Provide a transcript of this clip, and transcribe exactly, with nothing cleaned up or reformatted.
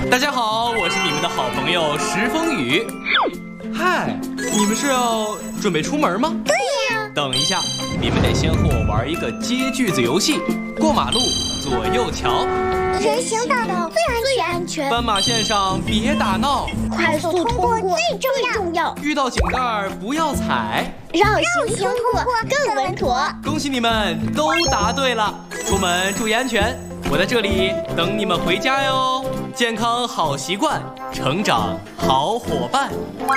大家好，我是你们的好朋友石风雨。嗨，你们是要准备出门吗？ 对呀。 等一下，你们得先和我玩一个接句子游戏。过马路，左右瞧。 人行道最安全。 斑马线上别打闹。 快速通过最重要。 遇到井盖不要踩。 绕行通过更稳妥。 恭喜你们都答对了，出门注意安全。我在这里等你们回家哟。健康好习惯，成长好伙伴。